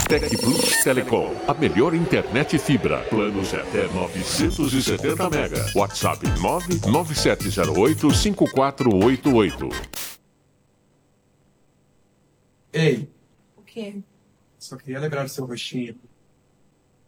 Tec Plus Telecom, a melhor internet fibra. Planos até 970 mega. WhatsApp 997085488. Ei, O quê? só queria lembrar do seu rostinho.